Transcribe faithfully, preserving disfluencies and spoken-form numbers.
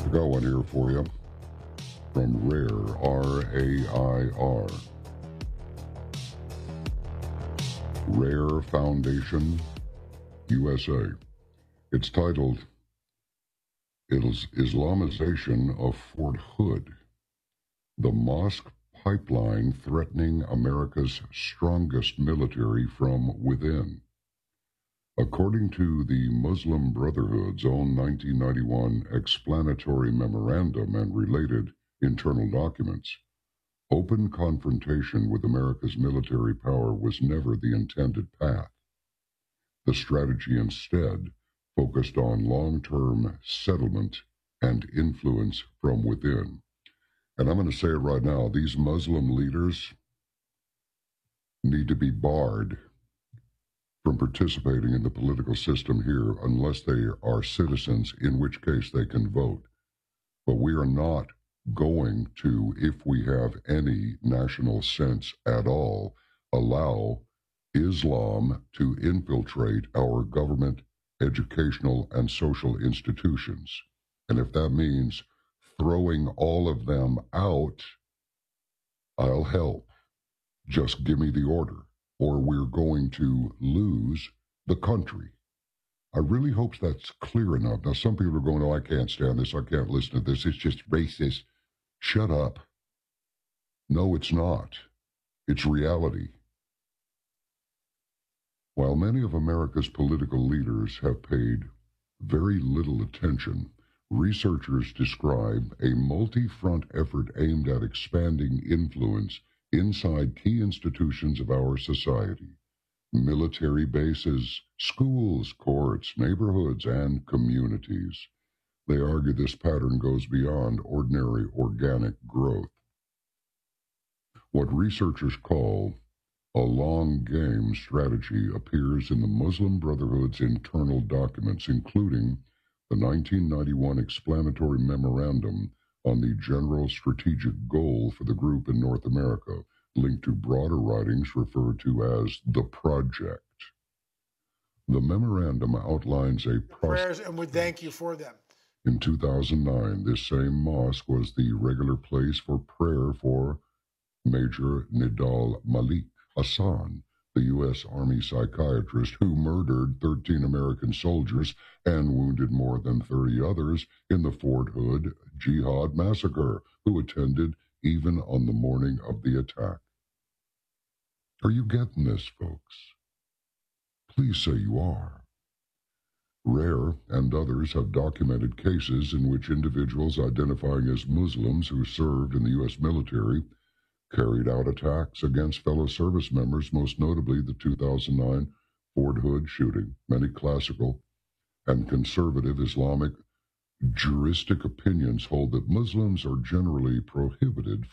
I got one here for you from RARE, R A I R. RARE Foundation, U S A. It's titled, Islamization of Fort Hood, the Mosque Pipeline Threatening America's Strongest Military from Within. According to the Muslim Brotherhood's own nineteen ninety-one explanatory memorandum and related internal documents, open confrontation with America's military power was never the intended path. The strategy instead focused on long-term settlement and influence from within. And I'm going to say it right now, these Muslim leaders need to be barred from participating in the political system here unless they are citizens, in which case they can vote. But we are not going to, if we have any national sense at all, allow Islam to infiltrate our government, educational, and social institutions. And if that means throwing all of them out, I'll help. Just give me the order, or we're going to lose the country. I really hope that's clear enough. Now, some people are going, oh, I can't stand this. I can't listen to this. It's just racist. Shut up. No, it's not. It's reality. While many of America's political leaders have paid very little attention, researchers describe a multi-front effort aimed at expanding influence inside key institutions of our society: military bases, schools, courts, neighborhoods, and communities. They argue this pattern goes beyond ordinary organic growth. What researchers call a long game strategy appears in the Muslim Brotherhood's internal documents, including the nineteen ninety-one explanatory memorandum on the general strategic goal for the group in North America, linked to broader writings referred to as the Project. The memorandum outlines a process, prayers, and we thank you for them. In two thousand nine, this same mosque was the regular place for prayer for Major Nidal Malik Hassan, the U S Army psychiatrist who murdered thirteen American soldiers and wounded more than thirty others in the Fort Hood Jihad massacre, who attended even on the morning of the attack. Are you getting this, folks? Please say you are. RARE and others have documented cases in which individuals identifying as Muslims who served in the U S military carried out attacks against fellow service members, most notably the two thousand nine Fort Hood shooting. Many classical and conservative Islamic juristic opinions hold that Muslims are generally prohibited